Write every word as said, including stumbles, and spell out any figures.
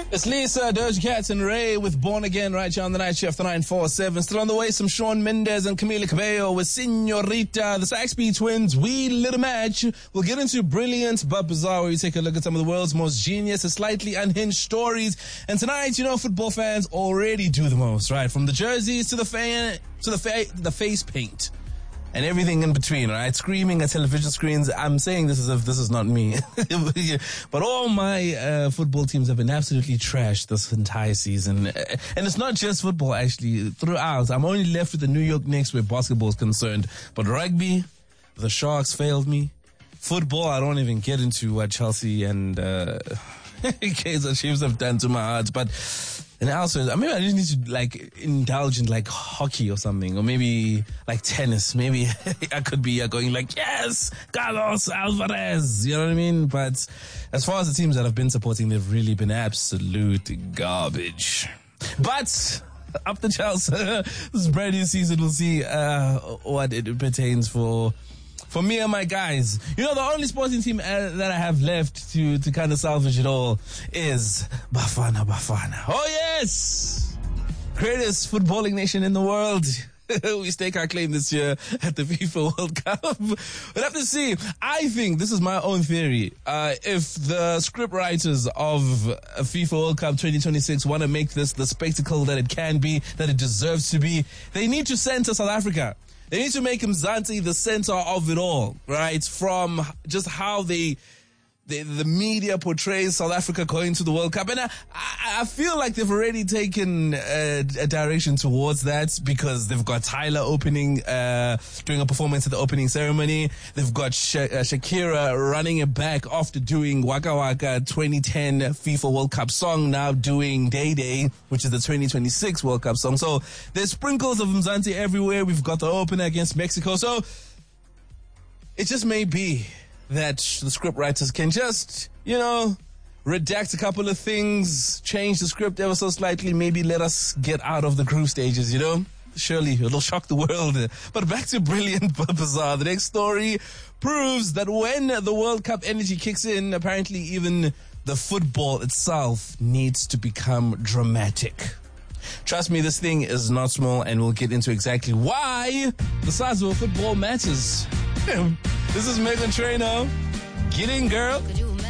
It's Lisa, Doja Cat and Ray with Born Again right here on the Night Shift, the nine four seven. Still on the way, some Shawn Mendes and Camila Cabello with Señorita. The Saxby Twins, We Lit a Match. We'll get into Brilliant but Bizarre, where we take a look at some of the world's most genius and slightly unhinged stories. And tonight, you know, football fans already do the most, right? From the jerseys to the fa- to the fa- the face paint. And everything in between, right? Screaming at television screens. I'm saying this as if this is not me. But all my uh, football teams have been absolutely trashed this entire season. And it's not just football, actually. Throughout, I'm only left with the New York Knicks where basketball is concerned. But rugby, the Sharks failed me. Football, I don't even get into what Chelsea and uh, Kaizer Chiefs have done to my heart. But and also, I mean, I just need to like indulge in like hockey or something, or maybe like tennis. Maybe I could be uh, going like, yes, Carlos Alvarez. You know what I mean? But as far as the teams that I've been supporting, they've really been absolute garbage. But up the Chelsea, this brand new season, we'll see uh, what it pertains for. For me and my guys, you know, the only sporting team uh, that I have left to, to kind of salvage it all is Bafana Bafana. Oh, yes! Greatest footballing nation in the world. We stake our claim this year at the FIFA World Cup. We'll have to see. I think, this is my own theory, uh, if the script writers of FIFA World Cup twenty twenty-six want to make this the spectacle that it can be, that it deserves to be, they need to center South Africa. They need to make Mzansi the center of it all, right? From just how they, they the media portrays South Africa going to the World Cup. And I, I feel like they've already taken a, a direction towards that, because they've got Tyler opening, uh, doing a performance at the opening ceremony. They've got Sha- uh, Shakira running it back after doing Waka Waka twenty ten FIFA World Cup song, now doing Day Day, which is the twenty twenty-six World Cup song. So there's sprinkles of Mzansi everywhere. We've got the opener against Mexico. So it just may be that the script writers can just, you know, redact a couple of things, change the script ever so slightly, maybe let us get out of the group stages, you know? Surely it'll shock the world. But back to Brilliant but Bizarre. The next story proves that when the World Cup energy kicks in, apparently even the football itself needs to become dramatic. Trust me, this thing is not small, and we'll get into exactly why the size of a football matters. This is Meghan Trainor. Get in, girl.